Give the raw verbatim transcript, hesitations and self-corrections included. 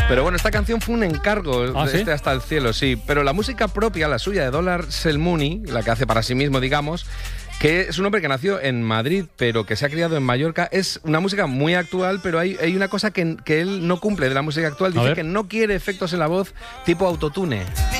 Pero bueno, esta canción fue un encargo ¿Ah, de sí? este Hasta el cielo, sí. Pero la música propia, la suya de Dollar Selmouni, la que hace para sí mismo, digamos, que es un hombre que nació en Madrid, pero que se ha criado en Mallorca, es una música muy actual, pero hay, hay una cosa que, que él no cumple de la música actual. Dice que no quiere efectos en la voz tipo autotune.